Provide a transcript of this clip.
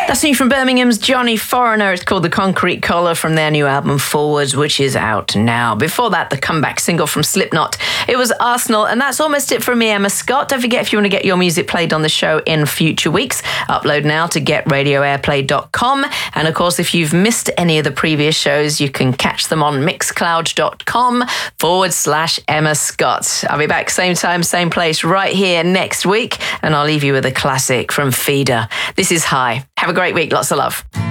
That's new from Birmingham's Johnny Foreigner. It's called The Concrete Collar from their new album Forwards, which is out now. Before that, the comeback single from Slipknot. It was Arsenal, and that's almost it from me, Emma Scott. Don't forget, if you want to get your music played on the show in future weeks, upload now to getradioairplay.com. And of course, if you've missed any of the previous shows, you can catch them on mixcloud.com/Emma Scott. I'll be back same time, same place, right here next week, and I'll leave you with a classic from Feeder. This is High. Have a great week. Lots of love.